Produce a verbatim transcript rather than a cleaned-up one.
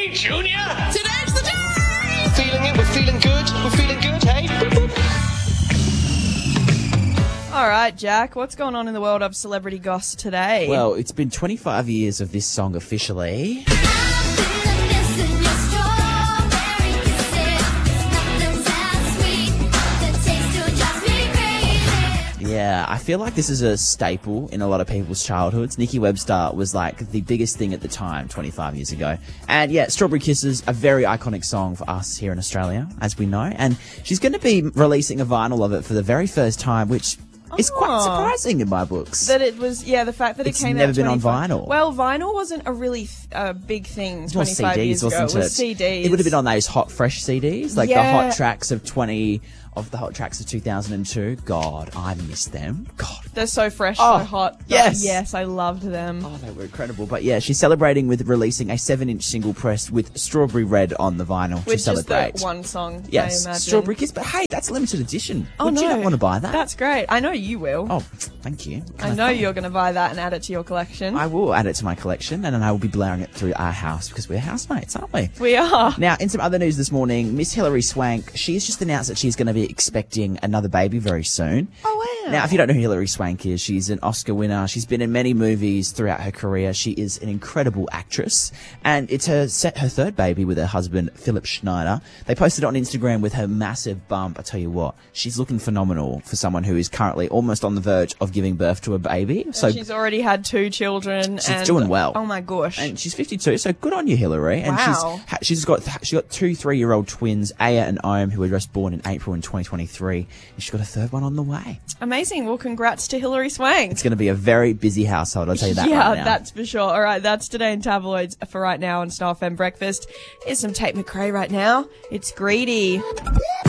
Hey, Junior! Today's the day! Feeling it? We're feeling good? We're feeling good, hey? Boop, boop. All right, Jack, what's going on in the world of celebrity goss today? Well, it's been twenty-five years of this song officially. Yeah, I feel like this is a staple in a lot of people's childhoods. Nikki Webster was like the biggest thing at the time, twenty-five years ago. And yeah, Strawberry Kisses, a very iconic song for us here in Australia, as we know. And she's going to be releasing a vinyl of it for the very first time, which is quite Oh. surprising in my books. that it was, yeah, the fact that It's it came never out been on twenty-five vinyl. Well, vinyl wasn't a really th- uh, big thing It was twenty-five C Ds, years wasn't ago. it? It was C Ds. It would have been on those hot, fresh C Ds, like the Yeah. hot tracks of twenty of the hot tracks of two thousand two. God, I miss them. God. They're so fresh, Oh, so hot. yes. Yes, I loved them. Oh, they were incredible. But yeah, she's celebrating with releasing a seven-inch single pressed with Strawberry Red on the vinyl to With just celebrate. the one song, Yes, I imagine. Strawberry Kiss. But hey, that's a limited edition. Oh, Would no. you not want to buy that? That's great. I know you will. Oh, thank you. I know you're going to buy that and add it to your collection. I will add it to my collection, and then I will be blaring it through our house because we're housemates, aren't we? we are. Now, in some other news this morning, Miss Hilary Swank, she's just announced that she's going to be expecting another baby very soon. Oh, wow. Now, if you don't know who Hilary Swank is, she's an Oscar winner. She's been in many movies throughout her career. She is an incredible actress, and it's her set her third baby with her husband, Philip Schneider. They posted it on Instagram with her massive bump. I tell you what, she's looking phenomenal for someone who is currently almost on the verge of giving birth to a baby. So She's already had two children. She's and, doing well. Oh, my gosh. And she's fifty-two, so good on you, Hillary. And Wow. she's ha- she's got she got two three-year-old twins, Aya and Ohm, who were just born in April in twenty twenty-three. And she's got a third one on the way. Amazing. Well, congrats to Hilary Swank. It's going to be a very busy household, I'll tell you that yeah, right now. that's for sure. All right, that's today in tabloids for right now on Star F M Breakfast. Here's some Tate McRae right now. It's Greedy.